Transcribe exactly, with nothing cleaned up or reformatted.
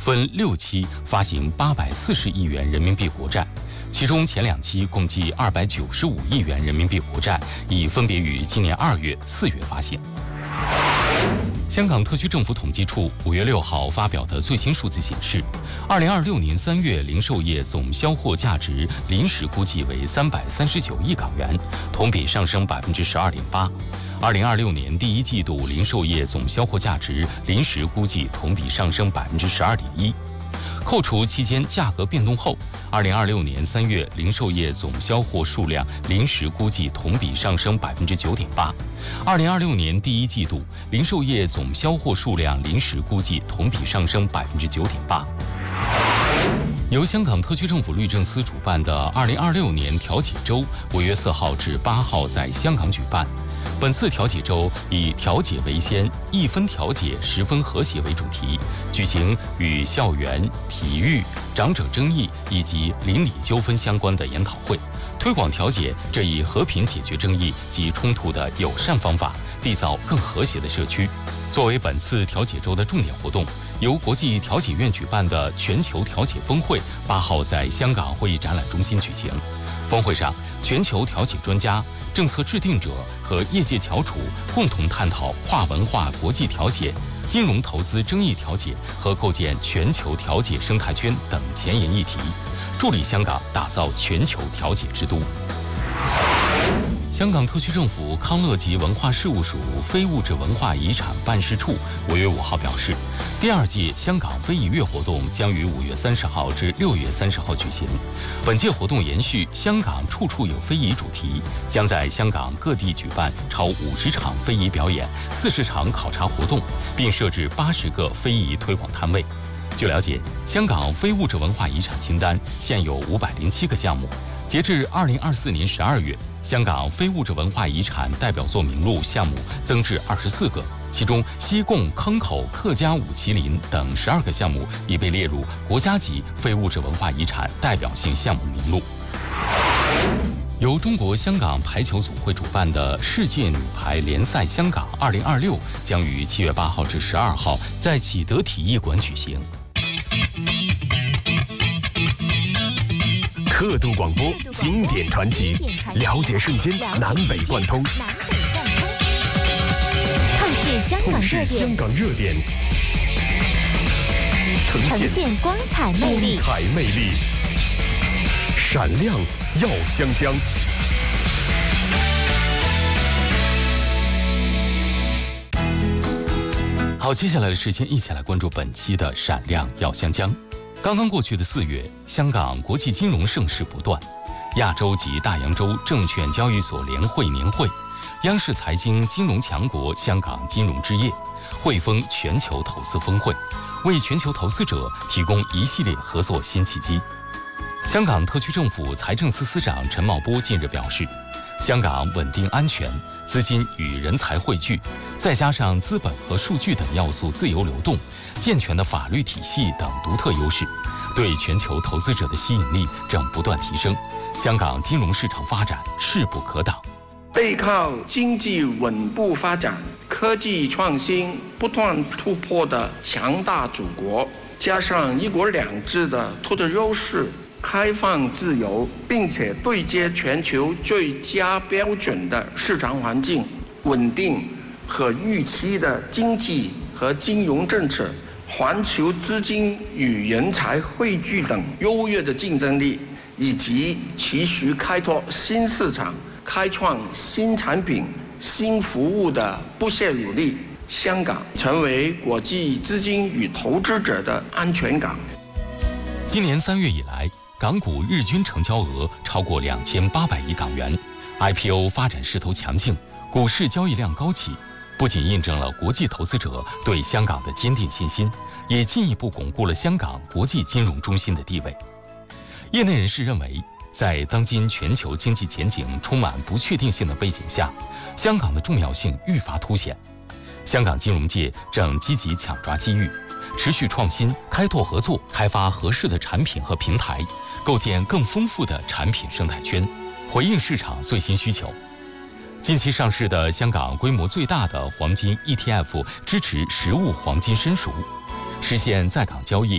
分六期发行八百四十亿元人民币国债，其中前两期共计二百九十五亿元人民币国债，已分别于今年二月、四月发行。香港特区政府统计处五月六号发表的最新数字显示，二零二六年三月零售业总销货价值临时估计为三百三十九亿港元，同比上升百分之十二点八。二零二六年第一季度零售业总销货价值临时估计同比上升百分之十二点一。扣除期间价格变动后，二零二六年三月零售业总销货数量临时估计同比上升百分之九点八。二零二六年第一季度零售业总销货数量临时估计同比上升百分之九点八。由香港特区政府律政司主办的二零二六年调解周，五月四号至八号在香港举办。本次调解周以调解为先，一分调解十分和谐为主题，举行与校园、体育、长者争议以及邻里纠纷相关的研讨会，推广调解这一和平解决争议及冲突的友善方法，缔造更和谐的社区。作为本次调解周的重点活动，由国际调解院举办的全球调解峰会八号在香港会议展览中心举行。峰会上，全球调解专家、政策制定者和业界翘楚共同探讨跨文化国际调解、金融投资争议调解和构建全球调解生态圈等前沿议题，助力香港打造全球调解之都。香港特区政府康乐及文化事务署非物质文化遗产办事处五月五号表示，第二届香港非遗月活动将于五月三十号至六月三十号举行。本届活动延续香港处处有非遗主题，将在香港各地举办超五十场非遗表演、四十场考察活动，并设置八十个非遗推广摊位。据了解，香港非物质文化遗产清单现有五百零七个项目，截至二零二四年十二月。香港非物质文化遗产代表作名录项目增至二十四个，其中西贡坑口客家舞麒麟等十二个项目已被列入国家级非物质文化遗产代表性项目名录。由中国香港排球总会主办的世界女排联赛香港二零二六将于七月八号至十二号在启德体育馆举行。 刻度广播，经典传奇，了解瞬间南北贯通。 透视香港热点， 香港热点，呈呈现光彩魅力， 光彩魅力，闪亮耀香江。 好，接下来的时间，一起来关注本期的闪亮耀香江。刚刚过去的四月，香港国际金融盛事不断，亚洲及大洋洲证券交易所联会年会，央视财经金融强国香港金融之夜，汇丰全球投资峰会，为全球投资者提供一系列合作新契机。香港特区政府财政司司长陈茂波近日表示，香港稳定安全、资金与人才汇聚，再加上资本和数据等要素自由流动、健全的法律体系等独特优势，对全球投资者的吸引力正不断提升，香港金融市场发展势不可挡。 背靠经济稳步发展、科技创新不断突破的强大祖国，加上一国两制的独特优势，开放自由，并且对接全球最佳标准的市场环境，稳定和预期的经济和金融政策，环球资金与人才汇聚等优越的竞争力，以及持续开拓新市场、开创新产品、新服务的不懈努力，香港成为国际资金与投资者的安全港。 今年三月以来，港股日均成交额超过两千八百亿港元 ，I P O 发展势头强劲，股市交易量高企，不仅印证了国际投资者对香港的坚定信心，也进一步巩固了香港国际金融中心的地位。业内人士认为，在当今全球经济前景充满不确定性的背景下，香港的重要性愈发凸显。香港金融界正积极抢抓机遇，持续创新、开拓合作，开发合适的产品和平台，构建更丰富的产品生态圈，回应市场最新需求。近期上市的香港规模最大的黄金 E T F 支持实物黄金申赎，实现在港交易